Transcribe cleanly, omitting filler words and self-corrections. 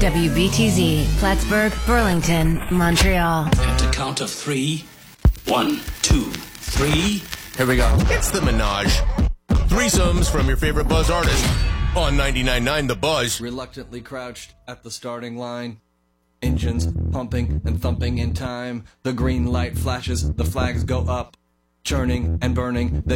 WBTZ, Plattsburgh, Burlington, Montreal. At a count of 3. 1, 2, 3. Here we go. It's the Minaj. Threesomes from your favorite Buzz artist on 99.9 The Buzz. Reluctantly crouched at the starting line. Engines pumping and thumping in time. The green light flashes, the flags go up. Churning and burning.